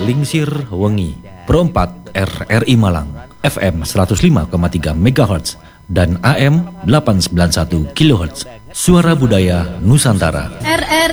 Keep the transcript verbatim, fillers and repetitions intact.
Lingsir Wengi. Perempat R R I Malang, F M seratus lima koma tiga megahertz dan A M delapan ratus sembilan puluh satu kilohertz. Suara Budaya Nusantara. R R